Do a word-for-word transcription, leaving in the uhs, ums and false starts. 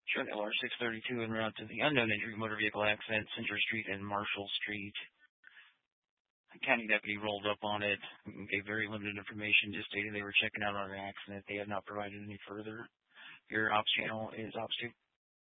Showing L R six thirty-two en route to the unknown injury motor vehicle accident, Center Street and Marshall Street. A county deputy rolled up on it and gave very limited information, just stating they were checking out on an accident. They have not provided any further. Your ops channel is ops two.